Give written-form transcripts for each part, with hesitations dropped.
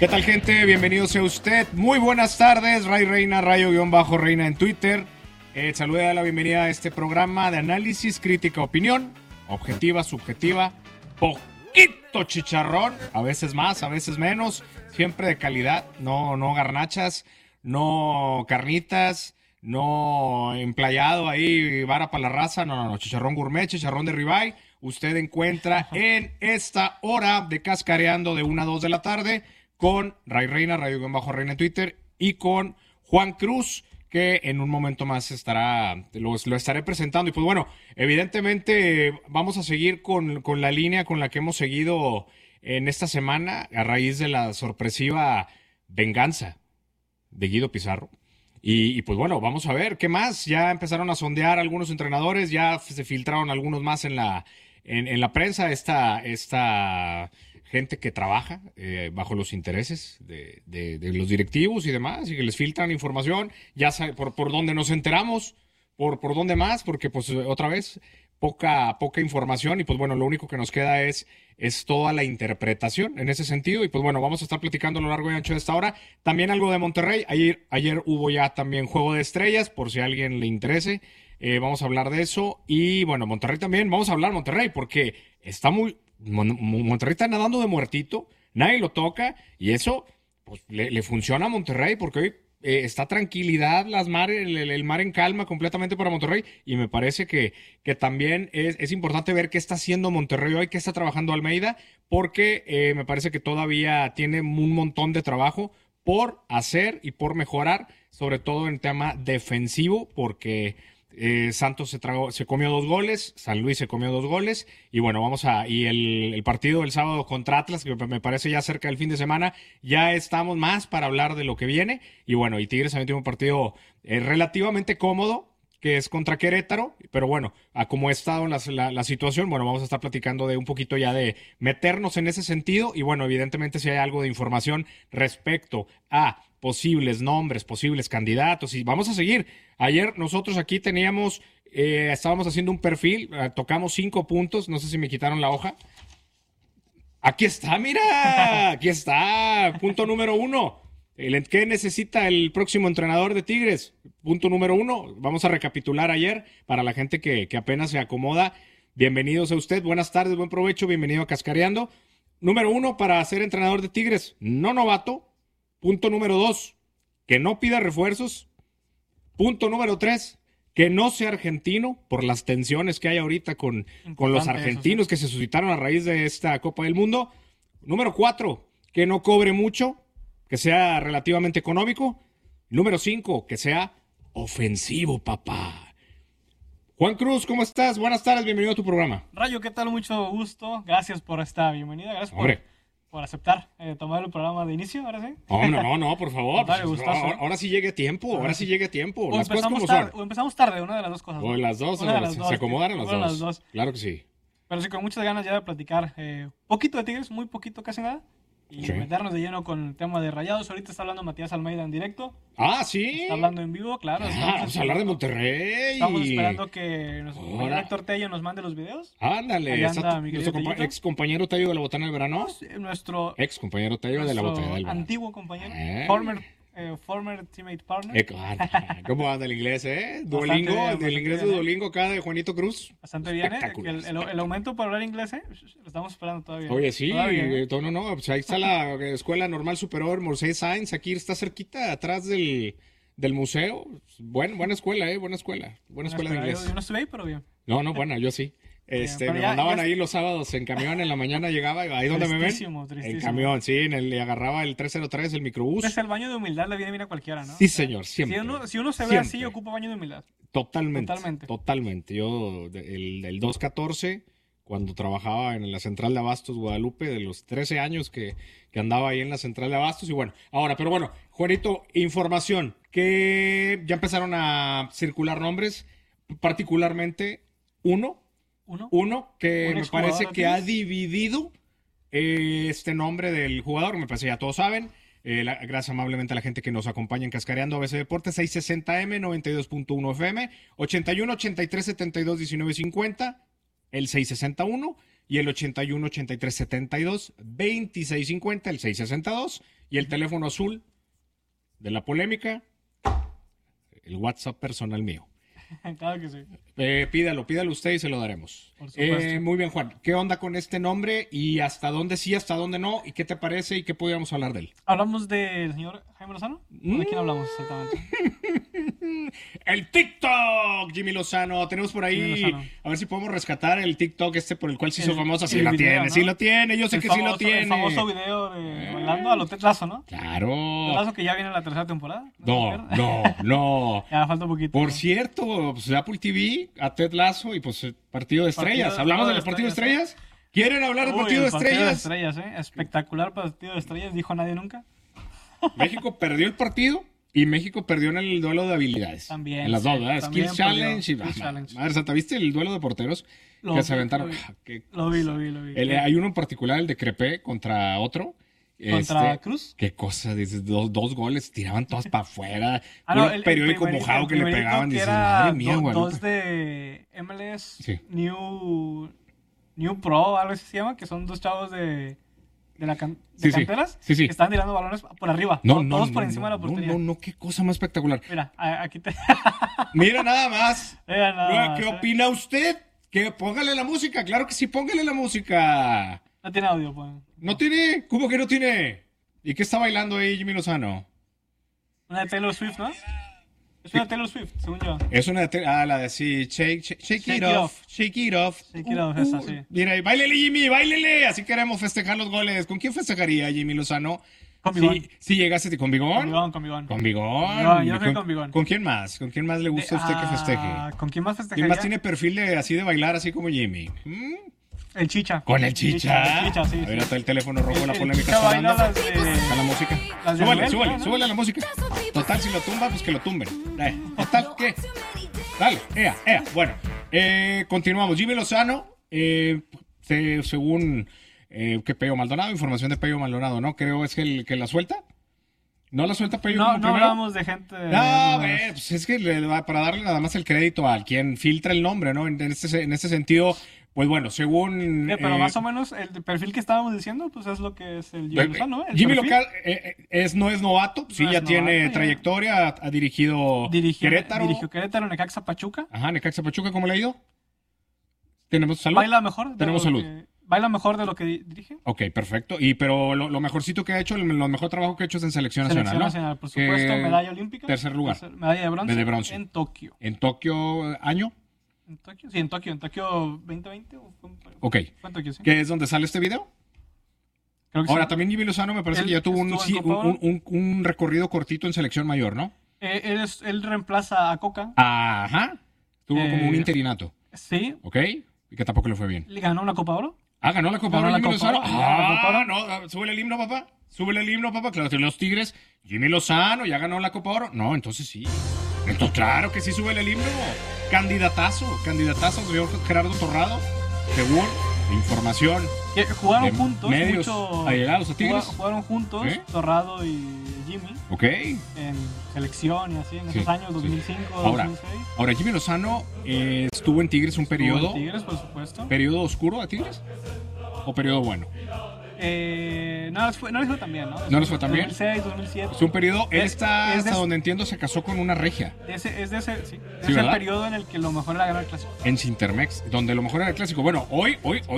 ¿Qué tal, gente? Bienvenido sea usted. Muy buenas tardes. Ray Reina, Rayo-Reina en Twitter. Saluda la bienvenida a este programa de análisis, crítica, opinión, objetiva, subjetiva, poquito chicharrón, a veces más, a veces menos, siempre de calidad, no garnachas, no carnitas, no emplayado ahí, vara para la raza, no, chicharrón gourmet, chicharrón de ribeye. Usted encuentra en esta hora de Cascareando de 1 a 2 de la tarde con Ray Reina, Rayo-Reina en Twitter, y con Juan Cruz, que en un momento más lo estaré presentando. Y pues bueno, evidentemente vamos a seguir con la línea con la que hemos seguido en esta semana a raíz de la sorpresiva venganza de Guido Pizarro. Y pues bueno, vamos a ver qué más. Ya empezaron a sondear algunos entrenadores, ya se filtraron algunos más en la prensa, esta gente que trabaja bajo los intereses de los directivos y demás, y que les filtran información, ya sabe, por dónde nos enteramos, por dónde más, porque pues otra vez poca información, y pues bueno, lo único que nos queda es toda la interpretación en ese sentido. Y pues bueno, vamos a estar platicando a lo largo y ancho de esta hora. También algo de Monterrey. Ayer hubo ya también Juego de Estrellas, por si a alguien le interese. Vamos a hablar de eso. Y bueno, Monterrey también, vamos a hablar de Monterrey, porque Monterrey está nadando de muertito, nadie lo toca, y eso pues le funciona a Monterrey, porque hoy está tranquilidad, el mar en calma completamente para Monterrey, y me parece que también es importante ver qué está haciendo Monterrey hoy, qué está trabajando Almeida, porque me parece que todavía tiene un montón de trabajo por hacer y por mejorar, sobre todo en tema defensivo, porque Santos se comió 2 goles, San Luis se comió 2 goles, y bueno, y el partido del sábado contra Atlas, que me parece ya cerca del fin de semana, ya estamos más para hablar de lo que viene. Y bueno, y Tigres también tiene un partido relativamente cómodo, que es contra Querétaro, pero bueno, a como ha estado la situación, bueno, vamos a estar platicando de un poquito ya de meternos en ese sentido. Y bueno, evidentemente si hay algo de información respecto a posibles nombres, posibles candidatos, y vamos a seguir. Ayer nosotros aquí estábamos haciendo un perfil, tocamos 5 puntos, no sé si me quitaron la hoja. Aquí está, mira, aquí está, punto número 1. ¿Qué necesita el próximo entrenador de Tigres? Punto número 1. Vamos a recapitular ayer para la gente que apenas se acomoda. Bienvenidos a usted, buenas tardes, buen provecho, bienvenido a Cascareando. Número 1, para ser entrenador de Tigres, no novato. Punto número 2, que no pida refuerzos. Punto número 3, que no sea argentino, por las tensiones que hay ahorita con los argentinos que se suscitaron a raíz de esta Copa del Mundo. Número 4, que no cobre mucho, que sea relativamente económico. Número 5, que sea ofensivo, papá. Juan Cruz, ¿cómo estás? Buenas tardes, bienvenido a tu programa. Rayo, ¿qué tal? Mucho gusto. Gracias por esta bienvenida. Gracias por aceptar tomar el programa de inicio, ahora sí. No, por favor. Ahora sí llegue tiempo, Las cosas como son. O empezamos tarde, una de las dos cosas. O las dos, se acomodaron las dos. Claro que sí. Pero sí, con muchas ganas ya de platicar poquito de Tigres, muy poquito, casi nada. Y meternos de lleno con el tema de Rayados. Ahorita está hablando Matías Almeida en directo. Ah, ¿sí? Está hablando en vivo, claro. Vamos a hablar de Monterrey. Estamos esperando que nuestro Héctor Tello nos mande los videos. Ándale. Nuestro ex compañero Tello de la Botana del Verano. Nuestro ex compañero Tello de la Botana del Verano. Antiguo compañero. Former teammate partner. ¿Cómo anda el inglés, Duolingo, el inglés de Duolingo acá de Juanito Cruz. Bastante bien, el aumento para hablar inglés, lo estamos esperando todavía. Oye, sí, pues ahí está la Escuela Normal Superior Moisés Sáenz, aquí está cerquita, atrás del museo. Buena escuela, buena escuela de inglés. Yo no estuve ahí, pero bien. No, bueno, yo sí. Me mandaban ahí los sábados en camión, en la mañana llegaba, ahí donde me ven. En camión, sí, le agarraba el 303, el microbús. Es el baño de humildad, le viene bien a cualquiera, ¿no? Sí, señor, siempre. Si uno se ve así, ocupa baño de humildad. Totalmente. Yo, el 214, cuando trabajaba en la central de Abastos Guadalupe, de los 13 años que andaba ahí en la central de Abastos, y bueno, Juanito, información, que ya empezaron a circular nombres, particularmente uno que me parece que ha dividido este nombre del jugador, me parece ya todos saben. Gracias amablemente a la gente que nos acompaña en Cascareando ABC Deportes, 660M, 92.1 FM, 81 83 72 19 50, el 661 y el 81 83 72 26 50, el 662 Y el teléfono azul de la polémica, el WhatsApp personal mío. Claro que sí. Pídalo usted y se lo daremos. Por supuesto. Muy bien, Juan. ¿Qué onda con este nombre y hasta dónde sí, hasta dónde no? ¿Y qué te parece y qué podríamos hablar de él? ¿Hablamos del señor Jaime Lozano? ¿O de quién hablamos exactamente? El TikTok, Jimmy Lozano. Tenemos por ahí, a ver si podemos rescatar el TikTok por el cual se hizo famosa. Sí lo tiene, ¿no? Sí lo tiene, yo sé que sí lo tiene. El famoso video de bailando a lo Ted Lasso, ¿no? Claro. Ted Lasso que ya viene en la tercera temporada. No. Ya falta un poquito. Por cierto, pues Apple TV, a Ted Lasso y pues partido de estrellas. ¿Hablamos del partido de estrellas? ¿Quieren hablar del partido de estrellas? Espectacular partido de estrellas, dijo nadie nunca. México perdió el partido y México perdió en el duelo de habilidades. También. En las dos, ¿verdad? Skills Challenge y Challenge. Madre Santa, ¿viste el duelo de porteros? Que se aventaron. Lo vi. Hay uno en particular, el de Crepé contra otro. ¿Contra Cruz? Qué cosa, dices, dos goles, tiraban todas para afuera. El periódico mojado que le pegaban. Que dices, era madre mía, dos de MLS sí. New Pro, algo así se llama, que son dos chavos de canteras sí. que están tirando balones por arriba. Todos por encima de la portería. No, qué cosa más espectacular. Mira, aquí te... Mira nada más. ¿Qué más, opina usted? Que póngale la música, claro que sí, póngale la música. No tiene audio, pues. ¿No tiene? ¿Cómo que no tiene? ¿Y qué está bailando ahí Jimmy Lozano? Una de Taylor Swift, ¿no? Es una de Taylor Swift, según yo. Es una de la de sí, shake it off. Shake it off, esa, sí. Mira, báilele Jimmy, báilele. Así queremos festejar los goles. ¿Con quién festejaría Jimmy Lozano? Con Bigón. Si llegase ¿con Bigón? Con Bigón. Con Bigón. Yo soy con Bigón. ¿Con quién más? ¿Con quién más le gusta a usted que festeje? ¿Con quién más festejaría? ¿Quién más tiene perfil así de bailar, así como Jimmy? El Chicha. ¿Con el Chicha? El Chicha, sí. A ver, hasta el teléfono rojo, la polémica está bailando. Está la música. Súbale a la música. Total, si lo tumba, pues que lo tumben. Total, ¿qué? Dale, Bueno, continuamos. Jimmy Lozano, según que Pello Maldonado, información de Pello Maldonado, ¿no? Creo es que la suelta. ¿No la suelta Pello? No hablamos de gente... Pues es que para darle nada más el crédito a quien filtra el nombre, ¿no? En este sentido... Pues bueno, según... pero más o menos el perfil que estábamos diciendo, pues es lo que es el Jimmy Lozano, ¿no? Jimmy Local no es novato, sí, ya tiene trayectoria, ha dirigido Querétaro. Dirigió Querétaro, Necaxa, Pachuca. Ajá, Necaxa, Pachuca, ¿cómo le ha ido? ¿Tenemos salud? Baila mejor. Tenemos salud. Baila mejor de lo que dirige. Ok, perfecto. Pero lo mejorcito que ha hecho, lo mejor trabajo que ha hecho es en Selección Nacional, ¿no? Nacional, por supuesto, medalla olímpica. Tercer lugar. Medalla de bronce. En Tokio. ¿En Tokio año? ¿En Tokio? Sí, en Tokio 2020. Ok. Fue en Tokio, sí. ¿Qué es donde sale este video? Creo que ahora, sí. también Jimmy Lozano me parece que ya tuvo un recorrido cortito en Selección Mayor, ¿no? Él reemplaza a Coca. Ajá. Tuvo como un interinato. Sí. Ok. Y que tampoco le fue bien. ¿Le ganó una Copa Oro? Ganó la Copa Oro Jimmy Lozano. No, súbele el himno, papá. Claro, los Tigres. Jimmy Lozano ya ganó la Copa Oro. No, entonces sí. Entonces, claro que sí, súbele el himno. Candidatazo, señor Gerardo Torrado. Según información. Jugaron juntos. Medios allegados a Tigres. Jugaron juntos, Torrado y Jimmy. Ok. En selección y así, en esos años, 2005, 2006. Ahora, Jimmy Lozano estuvo en Tigres un periodo. En Tigres, por supuesto. ¿Periodo oscuro a Tigres? ¿O periodo bueno? No les fue tan bien, ¿no? ¿No les fue tan bien? 2006, 2007. Es un periodo, hasta donde entiendo, se casó con una regia. Es el periodo en el que lo mejor era ganar el clásico. En Cintermex, donde lo mejor era el clásico. Bueno, hoy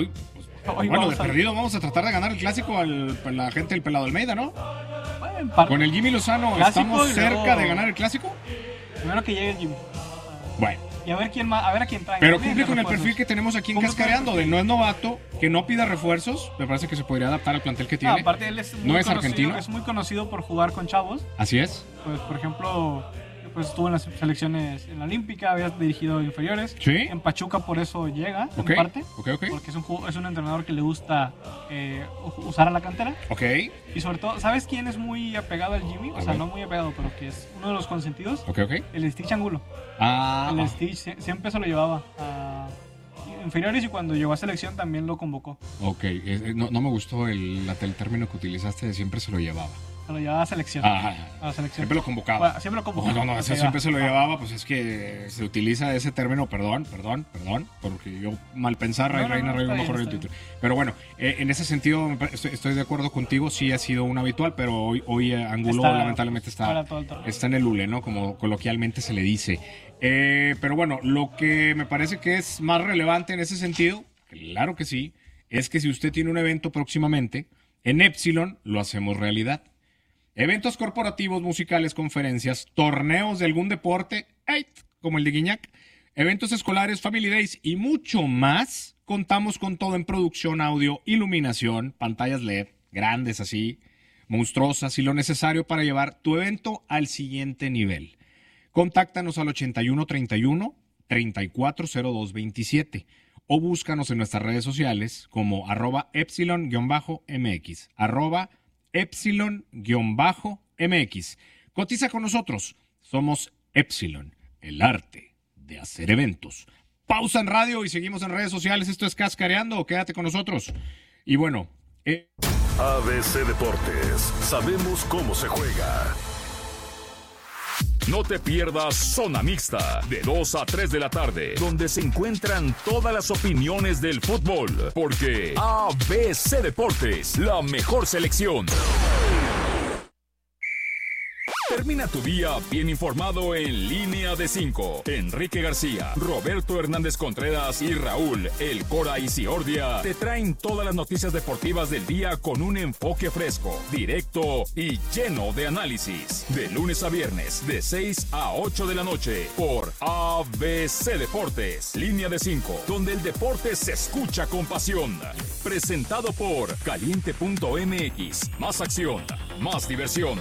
de perdido vamos a tratar de ganar el clásico a la gente del Pelado Almeida, ¿no? Con el Jimmy Lozano, ¿estamos cerca de ganar el clásico? Primero que llegue el Jimmy. Bueno. Y a ver a quién trae. Pero cumple con el perfil que tenemos aquí en Cascareando, de no es novato, que no pida refuerzos. Me parece que se podría adaptar al plantel que tiene. Aparte, él es argentino. Es muy conocido por jugar con chavos. Así es. Pues, por ejemplo, estuvo en las selecciones en la Olímpica, había dirigido inferiores. Sí. En Pachuca por eso llega, en parte. Okay. Porque es un entrenador que le gusta usar a la cantera. Ok. Y sobre todo, ¿sabes quién es muy apegado al Jimmy? O sea, no muy apegado, pero que es uno de los consentidos. Ok. El Stitch Angulo. El Stitch siempre se lo llevaba a inferiores y cuando llegó a selección también lo convocó. Ok. No me gustó el término que utilizaste de siempre se lo llevaba. Se lo llevaba a selección. Ajá. A la selección. Siempre lo convocaba. Bueno, siempre lo convocaba. No, ese siempre se lo llevaba, pues es que se utiliza ese término, perdón, porque yo mal pensar, Reina Rayo mejor en Twitter. Pero bueno, en ese sentido estoy de acuerdo contigo, sí ha sido un habitual, pero hoy Angulo lamentablemente está en el hule, ¿no? Como coloquialmente se le dice. Pero bueno, lo que me parece que es más relevante en ese sentido, claro que sí, es que si usted tiene un evento próximamente, en Epsilon lo hacemos realidad. Eventos corporativos, musicales, conferencias, torneos de algún deporte, como el de Guiñac, eventos escolares, family days y mucho más. Contamos con todo en producción, audio, iluminación, pantallas LED, grandes así, monstruosas y lo necesario para llevar tu evento al siguiente nivel. Contáctanos al 8131 340227 o búscanos en nuestras redes sociales como @epsilon-mx, @epsilon-mx. Cotiza con nosotros. Somos Epsilon, el arte de hacer eventos. Pausa en radio y seguimos en redes sociales. Esto es Cascareando. Quédate con nosotros. Y bueno. ABC Deportes. Sabemos cómo se juega. No te pierdas Zona Mixta, de 2 a 3 de la tarde, donde se encuentran todas las opiniones del fútbol, porque ABC Deportes, la mejor selección. Termina tu día bien informado en Línea de 5. Enrique García, Roberto Hernández Contreras y Raúl El Cora Isiordia te traen todas las noticias deportivas del día con un enfoque fresco, directo y lleno de análisis. De lunes a viernes, de 6 a 8 de la noche, por ABC Deportes. Línea de 5, donde el deporte se escucha con pasión. Presentado por Caliente.mx. Más acción, más diversión.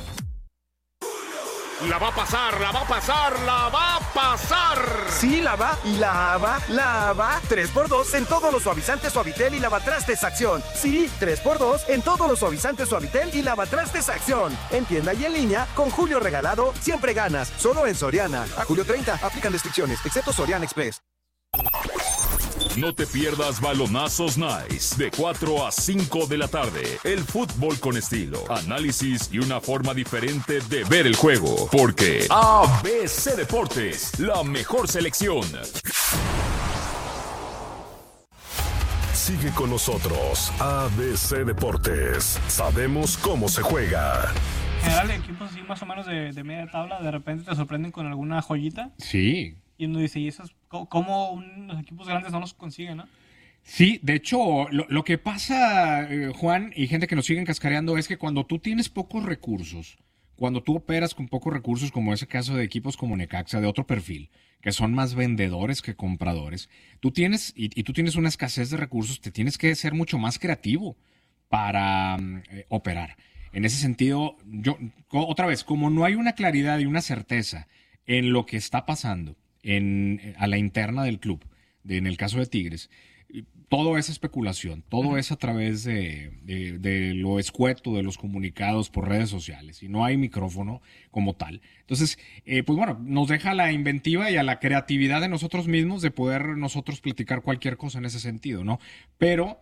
La va a pasar, la va a pasar, la va a pasar. Sí, la va y la va. 3x2 en todos los suavizantes Suavitel y lavatrastes Acción. Sí, 3x2 en todos los suavizantes Suavitel y lavatrastes Acción. En tienda y en línea, con Julio Regalado, siempre ganas. Solo en Soriana. A julio 30, aplican restricciones, excepto Soriana Express. No te pierdas Balonazos Nice, de 4 a 5 de la tarde. El fútbol con estilo, análisis y una forma diferente de ver el juego. Porque ABC Deportes, la mejor selección. Sigue con nosotros, ABC Deportes. Sabemos cómo se juega. En general, equipos así más o menos de media tabla, de repente te sorprenden con alguna joyita. Sí. Y uno dice, ¿y esos cómo los equipos grandes no los consiguen, no? Sí, de hecho, lo que pasa, Juan, y gente que nos siguen cascareando, es que cuando tú tienes pocos recursos, cuando tú operas con pocos recursos, como ese caso de equipos como Necaxa, de otro perfil, que son más vendedores que compradores, tú tienes, y tú tienes una escasez de recursos, te tienes que ser mucho más creativo para operar. En ese sentido, otra vez, como no hay una claridad y una certeza en lo que está pasando a la interna del club, en el caso de Tigres, todo es especulación, todo es a través de lo escueto, de los comunicados por redes sociales, y no hay micrófono como tal. Entonces, pues bueno, nos deja la inventiva y a la creatividad de nosotros mismos de poder nosotros platicar cualquier cosa en ese sentido, ¿no? Pero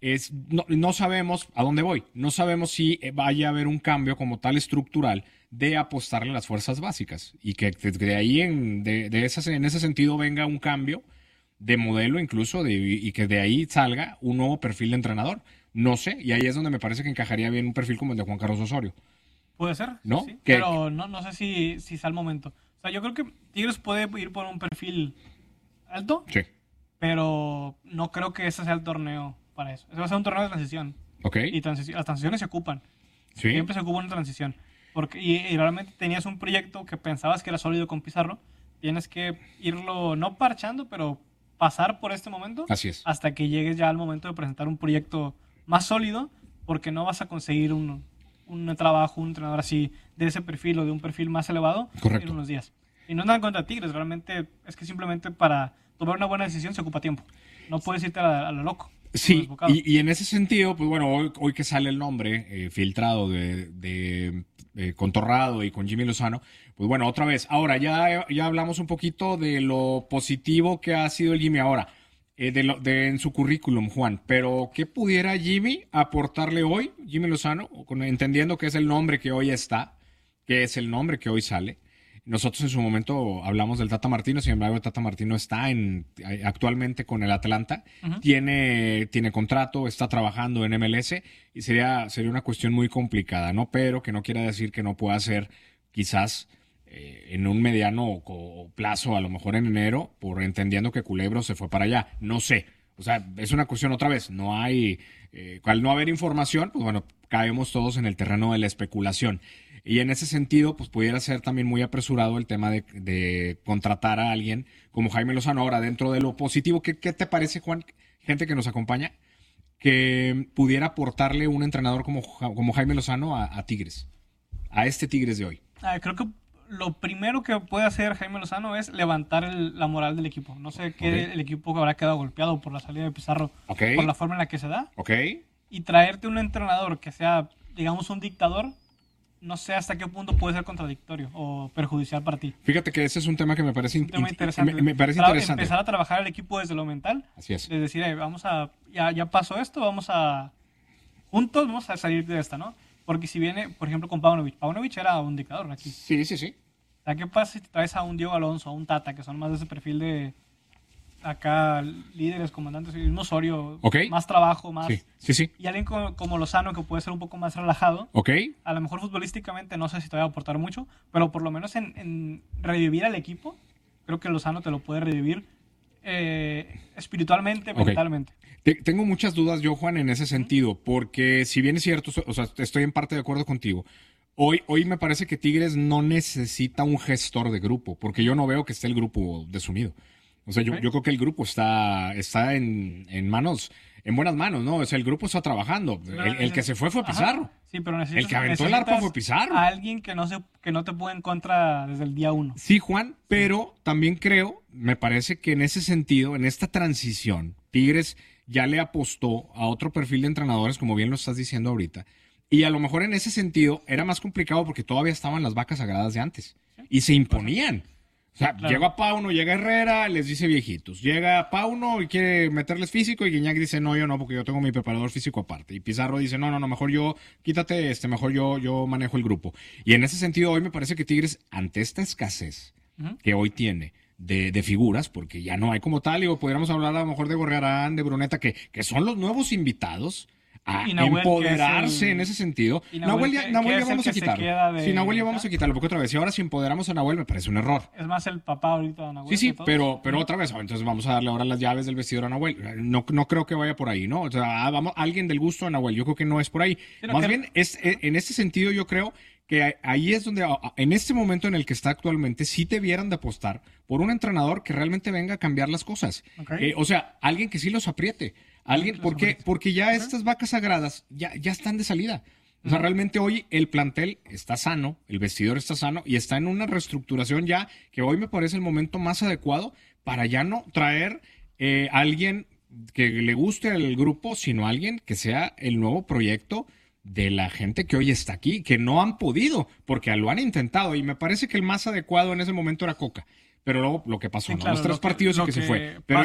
no sabemos a dónde voy, no sabemos si vaya a haber un cambio como tal estructural de apostarle a las fuerzas básicas y que de ahí en ese sentido venga un cambio de modelo incluso y que de ahí salga un nuevo perfil de entrenador. No sé, y ahí es donde me parece que encajaría bien un perfil como el de Juan Carlos Osorio. Puede ser, ¿no? Sí, pero no sé si es al momento. O sea, yo creo que Tigres puede ir por un perfil alto, sí, pero no creo que ese sea el torneo para eso. Ese va a ser un torneo de transición. Okay. Y las transiciones se ocupan. Sí. Siempre se ocupa una transición. Y realmente tenías un proyecto que pensabas que era sólido con Pizarro. Tienes que irlo, no parchando, pero pasar por este momento. Así es. Hasta que llegues ya al momento de presentar un proyecto más sólido, porque no vas a conseguir un trabajo, un entrenador así, de ese perfil o de un perfil más elevado. Correcto. En unos días. Y no es nada contra Tigres, realmente es que simplemente para tomar una buena decisión se ocupa tiempo. No puedes irte a lo loco. Sí, y en ese sentido, pues bueno, hoy que sale el nombre filtrado de Contorrado y con Jimmy Lozano, pues bueno, otra vez. Ahora, ya hablamos un poquito de lo positivo que ha sido el Jimmy. Ahora, en su currículum, Juan, pero ¿qué pudiera Jimmy aportarle hoy, Jimmy Lozano, entendiendo que es el nombre que hoy está, que es el nombre que hoy sale? Nosotros en su momento hablamos del Tata Martino, sin embargo el Tata Martino está actualmente con el Atlanta, tiene contrato, está trabajando en MLS y sería una cuestión muy complicada, ¿no? Pero que no quiera decir que no pueda ser quizás en un mediano plazo, a lo mejor en enero, por entendiendo que Culebro se fue para allá. No sé. O sea, es una cuestión otra vez. No hay, al no haber información, pues bueno, caemos todos en el terreno de la especulación. Y en ese sentido, pues pudiera ser también muy apresurado el tema de contratar a alguien como Jaime Lozano. Ahora, dentro de lo positivo, ¿qué te parece, Juan, gente que nos acompaña, que pudiera aportarle un entrenador como Jaime Lozano a Tigres? A este Tigres de hoy. Creo que lo primero que puede hacer Jaime Lozano es levantar la moral del equipo. No sé qué el equipo habrá quedado golpeado por la salida de Pizarro, por la forma en la que se da. Y traerte un entrenador que sea, digamos, un dictador, no sé hasta qué punto puede ser contradictorio o perjudicial para ti. Fíjate que ese es un tema que me parece interesante. Me parece interesante. Empezar a trabajar el equipo desde lo mental. Así es. Es decir, ya pasó esto, juntos vamos a salir de esta, ¿no? Porque si viene, por ejemplo, con Paunovic era un dictador aquí. Sí. O sea, ¿qué pasa si te traes a un Diego Alonso, a un Tata, que son más de ese perfil de acá líderes, comandantes, y un Osorio, más trabajo, más... Sí. Y alguien como Lozano, que puede ser un poco más relajado. A lo mejor futbolísticamente no sé si te va a aportar mucho, pero por lo menos en revivir al equipo, creo que Lozano te lo puede revivir espiritualmente, mentalmente. Tengo muchas dudas yo, Juan, en ese sentido, porque si bien es cierto, o sea, estoy en parte de acuerdo contigo, hoy me parece que Tigres no necesita un gestor de grupo, porque yo no veo que esté el grupo desumido. O sea, yo creo que el grupo está en buenas manos, ¿no? O sea, el grupo está trabajando. El que se fue Pizarro. Sí, pero el que aventó el arpa fue Pizarro. A alguien que no te puede en contra desde el día 1. Sí, Juan, pero también me parece que en ese sentido, en esta transición, Tigres ya le apostó a otro perfil de entrenadores, como bien lo estás diciendo ahorita. Y a lo mejor en ese sentido era más complicado porque todavía estaban las vacas sagradas de antes. Y se imponían. O sea, claro. Llega Pauno, llega Herrera, les dice viejitos. Llega Pauno y quiere meterles físico y Guiñac dice, no, yo no, porque yo tengo mi preparador físico aparte. Y Pizarro dice, no, mejor yo, quítate mejor yo manejo el grupo. Y en ese sentido hoy me parece que Tigres, ante esta escasez que hoy tiene de figuras, porque ya no hay como tal, y podríamos hablar a lo mejor de Gorrearán, de Bruneta, que son los nuevos invitados a empoderarse en ese sentido. Nahuel ya vamos a quitarlo. Sí, Nahuel ya vamos a quitarlo, porque otra vez, si ahora si empoderamos a Nahuel me parece un error. Es más el papá ahorita de Nahuel. Sí, pero otra vez, entonces vamos a darle ahora las llaves del vestidor a Nahuel. No creo que vaya por ahí, ¿no? O sea, alguien del gusto de Nahuel, yo creo que no es por ahí. Más bien, en ese sentido yo creo que ahí es donde, en este momento en el que está actualmente, sí debieran de apostar por un entrenador que realmente venga a cambiar las cosas. O sea, alguien que sí los apriete. Porque ya estas vacas sagradas ya están de salida. O sea, realmente hoy el plantel está sano, el vestidor está sano y está en una reestructuración ya que hoy me parece el momento más adecuado para ya no traer a alguien que le guste al grupo, sino alguien que sea el nuevo proyecto de la gente que hoy está aquí, que no han podido, porque lo han intentado y me parece que el más adecuado en ese momento era Coca. Pero luego lo que pasó, claro, los 3 partidos y que se fue. Pero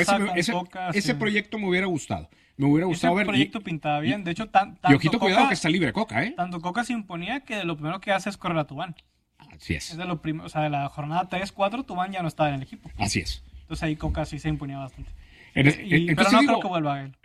ese proyecto me hubiera gustado. Me hubiera gustado ver. Ese proyecto pintaba bien. De hecho, y ojito, cuidado que está libre Coca, ¿eh? Tanto Coca se imponía que lo primero que hace es correr a Tubán. Así es. Es de lo primero, o sea, de la jornada 3-4, Tubán ya no estaba en el equipo. Así es. Entonces ahí Coca sí se imponía bastante. Pero no creo que vuelva a él.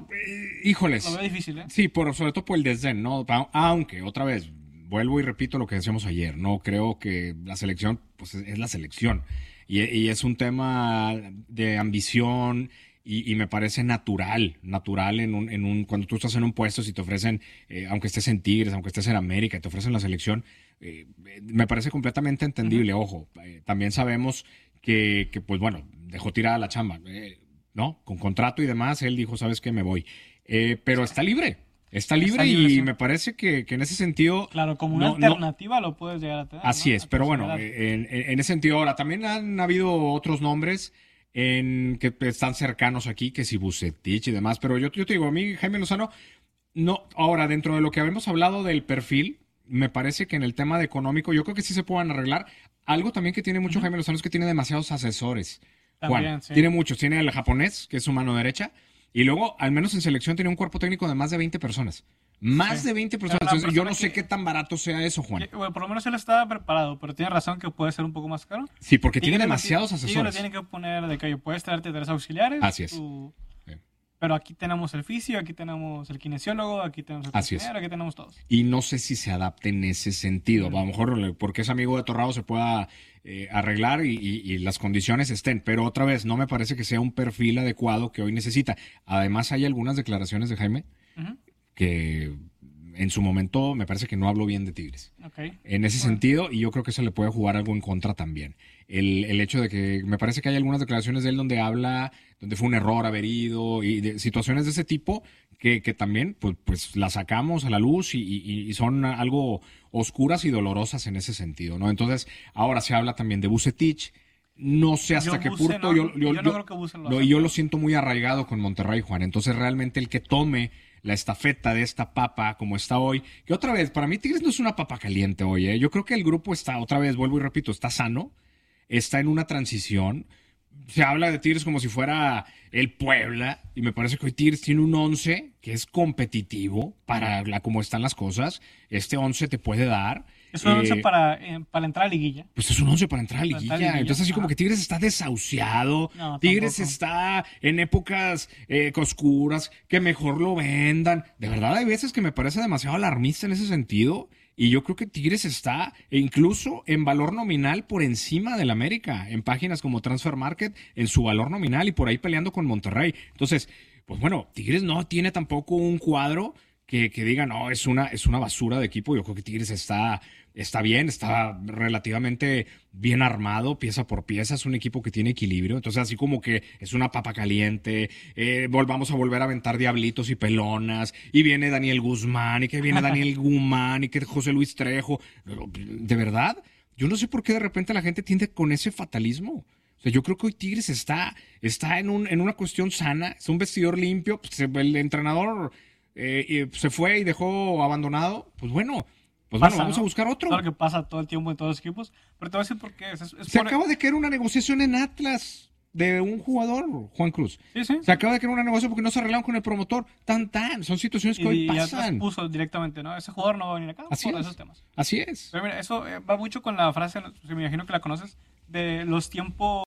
Híjoles. Lo veo difícil, ¿eh? Sí, sobre todo por el desdén, ¿no? Aunque, otra vez, vuelvo y repito lo que decíamos ayer, no creo que la selección, pues es la selección. Y es un tema de ambición y me parece natural cuando tú estás en un puesto, si te ofrecen, aunque estés en Tigres, aunque estés en América, te ofrecen la selección, me parece completamente entendible. Ojo, también sabemos que pues bueno, dejó tirada la chamba, ¿no? Con contrato y demás, él dijo, ¿sabes qué? Me voy. Pero está libre y sí. Me parece que en ese sentido... Claro, como una alternativa lo puedes llegar a tener. Así es, pero bueno, en ese sentido ahora también han habido otros nombres que están cercanos aquí, que si Vucetich y demás, pero yo te digo, a mí Jaime Lozano, no, ahora dentro de lo que habíamos hablado del perfil, me parece que en el tema de económico, yo creo que sí se puedan arreglar. Algo también que tiene mucho Jaime Lozano es que tiene demasiados asesores. También, Juan. Sí. Tiene muchos. Tiene el japonés, que es su mano derecha. Y luego, al menos en selección, tiene un cuerpo técnico de más de 20 personas. Más de 20 personas. Entonces, yo no sé qué tan barato sea eso, Juan. Bueno, por lo menos él estaba preparado, pero tiene razón que puede ser un poco más caro. Sí, porque tiene demasiados asesores. Ellos le tienen que poner de que puedes traerte 3 auxiliares. Así es. Pero aquí tenemos el fisio, aquí tenemos el kinesiólogo, aquí tenemos el cocinero, aquí tenemos todos. Y no sé si se adapte en ese sentido. A lo mejor porque es amigo de Torrado se pueda arreglar y las condiciones estén. Pero otra vez, no me parece que sea un perfil adecuado que hoy necesita. Además, hay algunas declaraciones de Jaime que en su momento me parece que no habló bien de Tigres. En ese sentido, y yo creo que eso le puede jugar algo en contra también. El hecho de que me parece que hay algunas declaraciones de él donde habla, donde fue un error haber ido y de situaciones de ese tipo que también pues las sacamos a la luz y son algo oscuras y dolorosas en ese sentido, ¿no? Entonces, ahora se habla también de Vucetich. No sé hasta qué punto. Yo no creo que Vuce lo hace. Yo lo siento muy arraigado con Monterrey, Juan. Entonces, realmente el que tome la estafeta de esta papa como está hoy, que otra vez, para mí Tigres no es una papa caliente hoy, ¿eh? Yo creo que el grupo está, otra vez, vuelvo y repito, está sano, está en una transición. Se habla de Tigres como si fuera el Puebla, y me parece que hoy Tigres tiene un 11 que es competitivo para cómo están las cosas. Este 11 te puede dar. Es un 11 para entrar a liguilla. Pues es un 11 para entrar a liguilla. Entonces, así como que Tigres está desahuciado. No, Tigres está en épocas oscuras, que mejor lo vendan. De verdad, hay veces que me parece demasiado alarmista en ese sentido. Y yo creo que Tigres está incluso en valor nominal por encima del América, en páginas como Transfer Market, en su valor nominal y por ahí peleando con Monterrey. Entonces, pues bueno, Tigres no tiene tampoco un cuadro que diga, no, es una basura de equipo. Yo creo que Tigres está bien, está relativamente bien armado, pieza por pieza, es un equipo que tiene equilibrio. Entonces, así como que es una papa caliente, vamos a volver a aventar diablitos y pelonas, y viene Daniel Guzmán, y que viene Daniel Guzmán, y que José Luis Trejo. De verdad, yo no sé por qué de repente la gente tiende con ese fatalismo. O sea, yo creo que hoy Tigres está en una cuestión sana, es un vestidor limpio, pues el entrenador se fue y dejó abandonado, pues bueno, vamos a buscar otro. Claro que pasa todo el tiempo en todos los equipos, pero te voy a decir por qué. Acaba de caer una negociación en Atlas de un jugador, Juan Cruz. Sí. Se acaba de caer una negociación porque no se arreglaron con el promotor. Son situaciones que hoy pasan. Y Atlas puso directamente, ¿no? Ese jugador no va a venir acá por esos temas. Así es. Pero mira, eso va mucho con la frase, que me imagino que la conoces, de los tiempos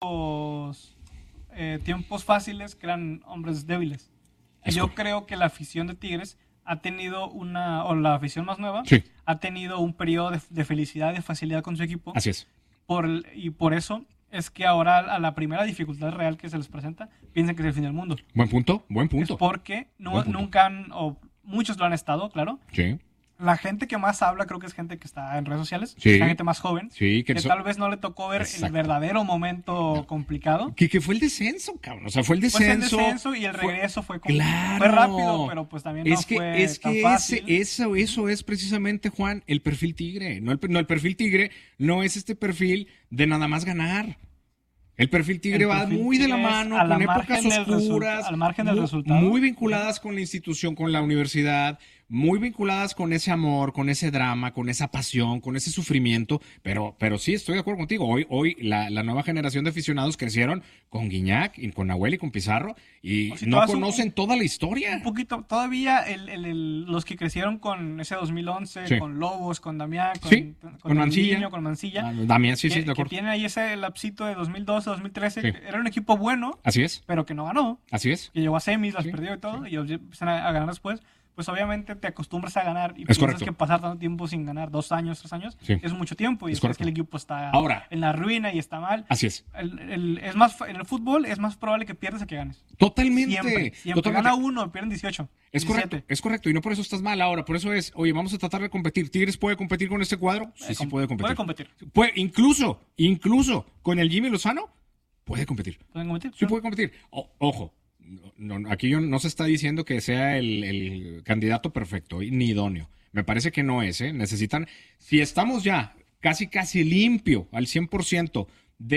fáciles crean hombres débiles. Yo creo que la afición de Tigres ha tenido o la afición más nueva, ha tenido un periodo de felicidad, de facilidad con su equipo. Así es. Y por eso es que ahora a la primera dificultad real que se les presenta, piensan que es el fin del mundo. Buen punto. Es porque nunca o muchos lo han estado, claro. Sí. La gente que más habla creo que es gente que está en redes sociales, la gente más joven, que tal vez no le tocó ver el verdadero momento complicado. Que fue el descenso, cabrón. O sea, fue el descenso. Y el regreso fue rápido, pero pues también fue tan fácil. Eso es precisamente, Juan, el perfil Tigre. El perfil Tigre no es este perfil de nada más ganar. El perfil Tigre va muy de la mano, con épocas oscuras, al margen del resultado. Muy vinculadas con la institución, con la universidad, muy vinculadas con ese amor, con ese drama, con esa pasión, con ese sufrimiento. Pero sí, estoy de acuerdo contigo. Hoy la nueva generación de aficionados crecieron con Guiñac, y con Nahuel y con Pizarro, y no conocen toda la historia. Un poquito, todavía los que crecieron con ese 2011, con Lobos, con Damián, con Mancilla. Con Mancilla. Damián, de acuerdo. Que tienen ahí ese lapsito de 2012, 2013, que era un equipo bueno. Así es. Pero que no ganó. Así es. Que llegó a semis, las perdió y todo, y ellos empiezan a ganar después. Pues obviamente te acostumbras a ganar y piensas que pasar tanto tiempo sin ganar, 2 años, 3 años, es mucho tiempo, y es que el equipo está en la ruina y está mal. Así es. En el fútbol es más probable que pierdas a que ganes. Totalmente. Siempre. Gana uno, pierden 18. Es 17. correcto, y no por eso estás mal ahora, por eso vamos a tratar de competir. ¿Tigres puede competir con este cuadro? Sí puede competir. Incluso con el Jimmy Lozano, puede competir. Sí puede competir. Ojo. No, aquí no se está diciendo que sea el candidato perfecto ni idóneo. Me parece que no es. Necesitan, si estamos ya casi limpio al 100%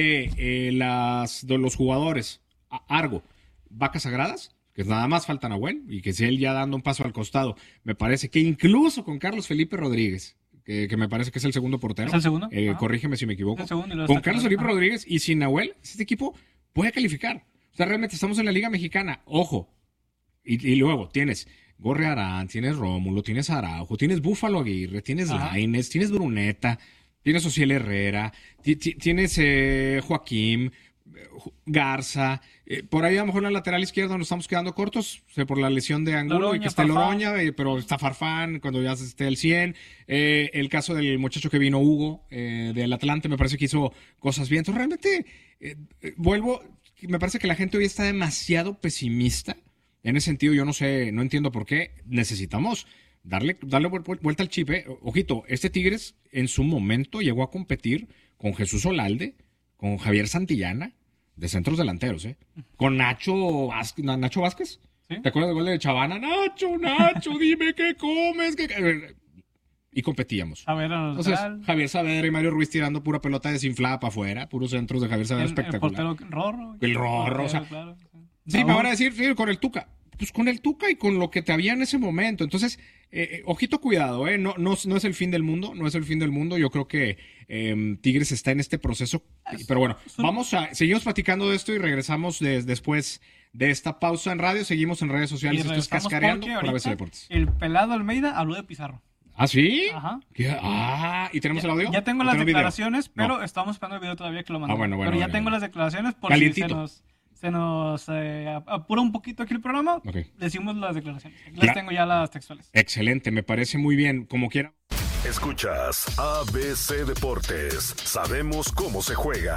de los jugadores, Argo, vacas sagradas, que nada más falta Nahuel, y que si él ya dando un paso al costado, me parece que incluso con Carlos Felipe Rodríguez, que me parece que es el segundo portero. ¿Es el segundo? Corrígeme si me equivoco. Con Carlos Felipe Rodríguez y sin Nahuel, este equipo puede calificar. O sea, realmente estamos en la Liga Mexicana. Ojo. Y luego tienes Gorriarán, tienes Rómulo, tienes Araujo, tienes Búfalo Aguirre, tienes Lainez, tienes Bruneta, tienes Ociel Herrera, tienes Joaquín, Garza. Por ahí a lo mejor en la lateral izquierda nos estamos quedando cortos, por la lesión de Angulo, Loroña, y que está Loroña, pero está Farfán cuando ya esté el 100. El caso del muchacho que vino, Hugo, del Atlante, me parece que hizo cosas bien. Entonces realmente, me parece que la gente hoy está demasiado pesimista. En ese sentido, yo no entiendo por qué. Necesitamos darle vuelta al chip. Ojito, este Tigres en su momento llegó a competir con Jesús Olalde, con Javier Santillana, de centros delanteros, con Nacho Vázquez. ¿Sí? ¿Te acuerdas del gol de Chavana? Nacho, dime qué comes. Y competíamos. Entonces, Javier Saavedra y Mario Ruiz tirando pura pelota desinflada para afuera, puros centros de Javier Saavedra espectacular. El Rorro. O sea, claro. Sí, me van a decir, sí, con el Tuca. Pues con el Tuca y con lo que te había en ese momento. Entonces, ojito, cuidado, no es el fin del mundo, no es el fin del mundo. Yo creo que Tigres está en este proceso. Pero bueno, seguimos platicando de esto y regresamos después de esta pausa en radio. Seguimos en redes sociales. Esto es Cascareando por ABC Deportes. El Pelado Almeida habló de Pizarro. ¿Ah, sí? Ajá. ¿Y tenemos el audio? Ya tengo las declaraciones, pero estamos esperando el video todavía que lo mandó. Bueno. Pero ya tengo las declaraciones por Calientito. si se nos apura un poquito aquí el programa. Decimos las declaraciones. Las tengo ya las textuales. Excelente, me parece muy bien. Como quiera. Escuchas ABC Deportes. Sabemos cómo se juega.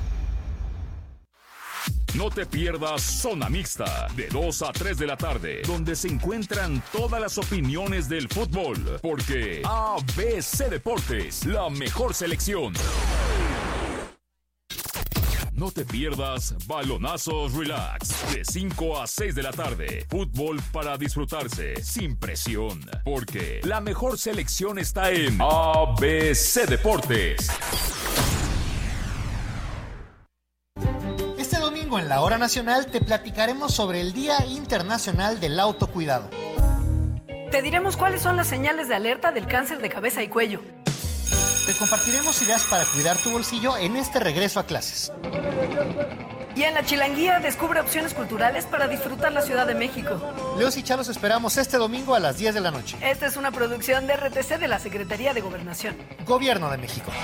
No te pierdas Zona Mixta, de 2 a 3 de la tarde, donde se encuentran todas las opiniones del fútbol, porque ABC Deportes, la mejor selección. No te pierdas Balonazos Relax, de 5 a 6 de la tarde. Fútbol para disfrutarse, sin presión, porque la mejor selección está en ABC Deportes. Este domingo en la Hora Nacional te platicaremos sobre el Día Internacional del Autocuidado. Te diremos cuáles son las señales de alerta del cáncer de cabeza y cuello. Te compartiremos ideas para cuidar tu bolsillo en este regreso a clases. Y en la Chilanguía descubre opciones culturales para disfrutar la Ciudad de México. Leos y Chalos esperamos este domingo a las 10 de la noche. Esta es una producción de RTC de la Secretaría de Gobernación. Gobierno de México.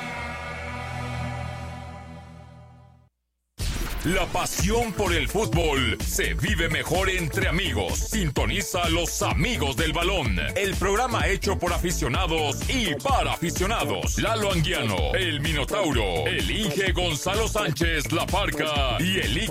La pasión por el fútbol se vive mejor entre amigos. Sintoniza Los Amigos del Balón, el programa hecho por aficionados y para aficionados. Lalo Anguiano, el Minotauro, el Inge Gonzalo Sánchez La Parca y el